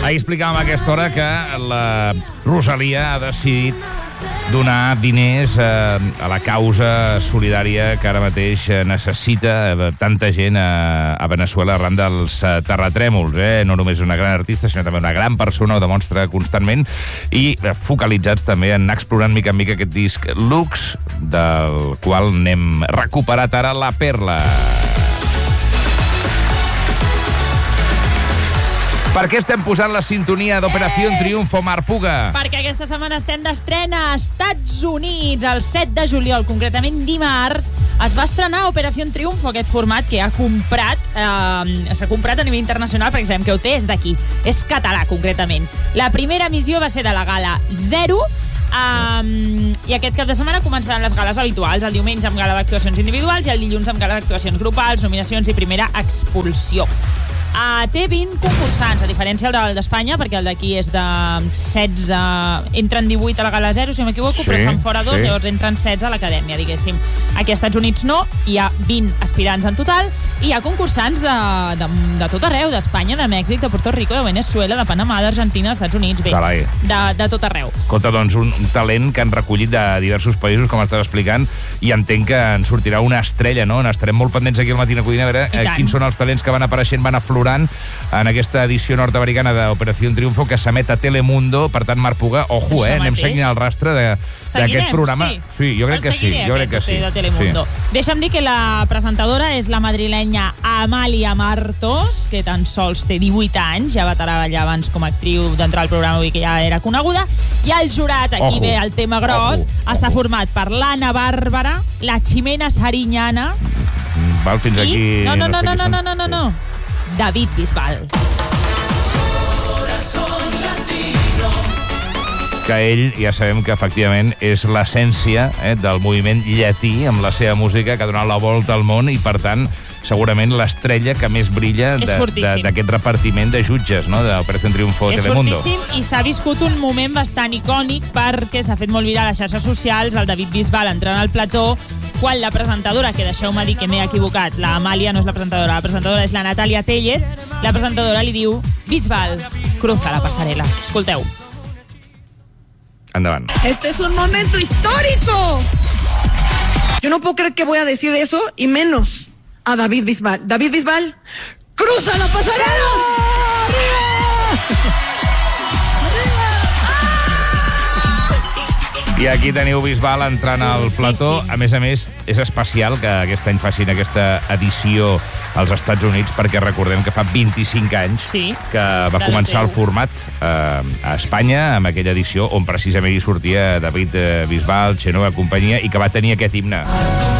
Ahir explicàvem a aquesta hora que la Rosalia ha decidit donar diners a la causa solidària que ara mateix necessita tanta gent a Veneçuela arran dels terratrèmols. No només una gran artista, sinó també una gran persona, ho demostra constantment, i focalitzats també en anar explorant mica en mica aquest disc Lux, del qual n'hem recuperat ara la perla. Per què estem posant la sintonia d'Operació Triunfo, Marc Puga? Perquè aquesta setmana estem d'estrena a Estats Units. El 7 de juliol, concretament dimarts, es va estrenar Operació Triunfo, aquest format que s'ha comprat a nivell internacional, perquè sabem que ho té, és d'aquí. És català, concretament. La primera emissió va ser de la gala 0, i aquest cap de setmana començaran les gales habituals, el diumenge amb gala d'actuacions individuals i el dilluns amb gala d'actuacions grupals, nominacions i primera expulsió. Té 20 concursants, a diferència del d'Espanya, perquè el d'aquí és de 16, entren 18 a la gala 0, si no m'equivoco, sí, però fan fora 2, llavors entren 16 a l'acadèmia, diguéssim. Aquí als Estats Units no, hi ha 20 aspirants en total, i hi ha concursants de tot arreu, d'Espanya, de Mèxic, de Puerto Rico, de Veneçuela, de Panamà, d'Argentina, d'Estats Units, bé, de tot arreu. Escolta, doncs, un talent que han recollit de diversos països, com estàs explicant, i entenc que en sortirà una estrella, no? N'estarem molt pendents aquí al Matina Codina, a veure quins són els talents que van apareixent, van aflorant en aquesta edició nord-americana d'Operació Triunfo, que s'emet a Telemundo. Per tant, Marc Puga, ojo, anem seguint el rastre d'aquest programa. Sí, jo crec que sí. De Telemundo. Deixa'm dir que la presentadora és la madrilenya Amàlia Martos, que tan sols té 18 anys, ja va treballar abans com a actriu d'entrar al programa, vull dir que ja era coneguda, i el jurat, aquí ve el tema gros, està format per l'Anna Bàrbara, la Ximena Sariñana fins aquí... No. David Bisbal. Que ell, ja sabem que efectivament és l'essència del moviment llatí amb la seva música, que ha donat la volta al món i, per tant, segurament l'estrella que més brilla d'aquest repartiment de jutges, no?, d'Operació Triunfo de Telemundo. És fortíssim i s'ha viscut un moment bastant icònic perquè s'ha fet molt viral a les xarxes socials, el David Bisbal entrant al plató, quan la presentadora, que deixeu-me dir que m'he equivocat, la Amàlia no és la presentadora és la Natàlia Tellez, la presentadora li diu: Bisbal, cruza la pasarela. Escolteu. Endavant. Este es un momento histórico. Yo no puedo creer que voy a decir eso, y menos a David Bisbal. David Bisbal, cruza la pasarela. I aquí teniu Bisbal entrant al plató. A més, és especial que aquest any facin aquesta edició als Estats Units, perquè recordem que fa 25 anys que va començar el format a Espanya, amb aquella edició on precisament hi sortia David Bisbal, Chenoa, companyia, i que va tenir aquest himne.